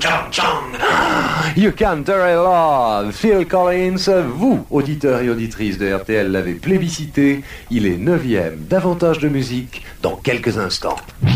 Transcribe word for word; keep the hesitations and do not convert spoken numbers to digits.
chang, chang. You Can't Hurry Love, Phil Collins. Vous, auditeurs et auditrices de R T L, l'avez plébiscité. Il est neuvième. Davantage de musique dans quelques instants.